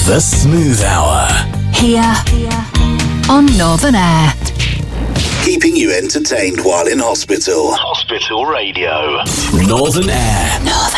The Smooth Hour. Here on Northern Air. Keeping you entertained while in hospital. Hospital Radio. Northern Air. Northern